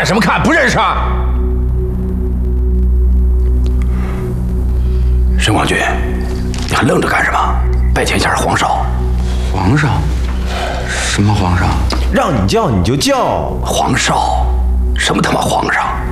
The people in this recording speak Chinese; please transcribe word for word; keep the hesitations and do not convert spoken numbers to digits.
看什么看？不认识啊？ 沈广军，你还愣着干什么？拜见一下皇上。 皇上？什么皇上？ 让你叫你就叫。 皇少，什么他妈皇上？